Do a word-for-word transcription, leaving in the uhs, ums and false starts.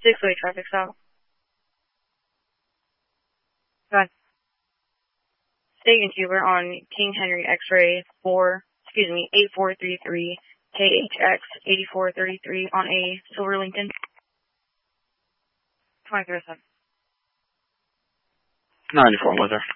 six-way traffic stop. Go ahead. State and Huber on King Henry X-ray four, excuse me, eight four three three K H X eighty-four thirty-three on a Silver Lincoln. twenty-three oh seven. ninety-four weather.